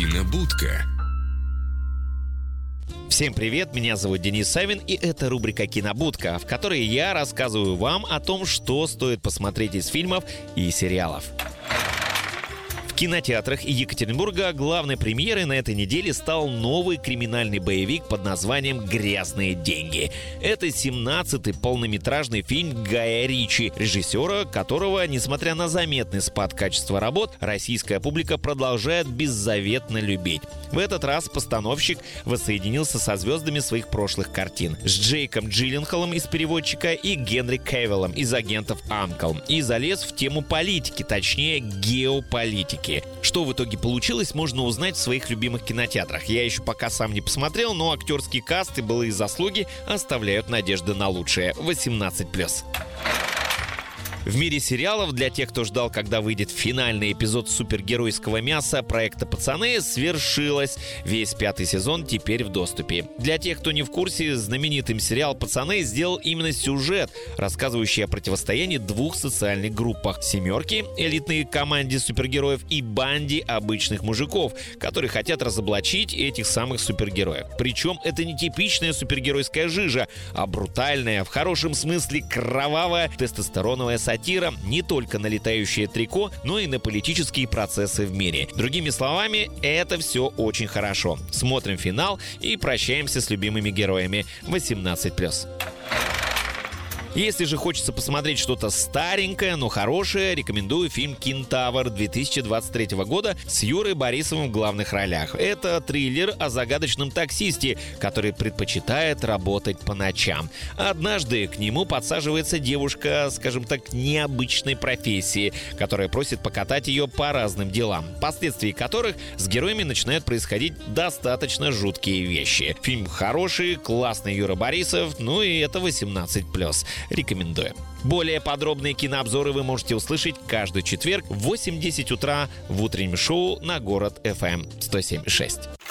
Кинобудка. Всем привет, меня зовут Денис Савин, и это рубрика «Кинобудка», в которой я рассказываю вам о том, что стоит посмотреть из фильмов и сериалов. В кинотеатрах Екатеринбурга главной премьерой на этой неделе стал новый криминальный боевик под названием «Грязные деньги». Это 17-й полнометражный фильм Гая Ричи, режиссера которого, несмотря на заметный спад качества работ, российская публика продолжает беззаветно любить. В этот раз постановщик воссоединился со звездами своих прошлых картин. С Джейком Джилленхолом из «Переводчика» и Генри Кевиллом из «Агентов Анкл». И залез в тему политики, точнее геополитики. Что в итоге получилось, можно узнать в своих любимых кинотеатрах. Я еще пока сам не посмотрел, но актерский каст и былые заслуги оставляют надежды на лучшее. 18+. В мире сериалов, для тех, кто ждал, когда выйдет финальный эпизод супергеройского мяса проекта «Пацаны», свершилось. Весь 5-й сезон теперь в доступе. Для тех, кто не в курсе, знаменитый сериал «Пацаны» сделал именно сюжет, рассказывающий о противостоянии двух социальных группах: «Семерки» — элитной команде супергероев, и банде обычных мужиков, которые хотят разоблачить этих самых супергероев. Причем это не типичная супергеройская жижа, а брутальная, в хорошем смысле кровавая, тестостероновая сатира не только на летающее трико, но и на политические процессы в мире. Другими словами, это все очень хорошо. Смотрим финал и прощаемся с любимыми героями. 18+. Если же хочется посмотреть что-то старенькое, но хорошее, рекомендую фильм «Кентавр» 2023 года с Юрой Борисовым в главных ролях. Это триллер о загадочном таксисте, который предпочитает работать по ночам. Однажды к нему подсаживается девушка, скажем так, необычной профессии, которая просит покатать ее по разным делам, впоследствии которых с героями начинают происходить достаточно жуткие вещи. Фильм хороший, классный Юра Борисов, ну и это 18+. Рекомендую. Более подробные кинообзоры вы можете услышать каждый четверг в 8:10 утра в утреннем шоу на Город FM 107.6.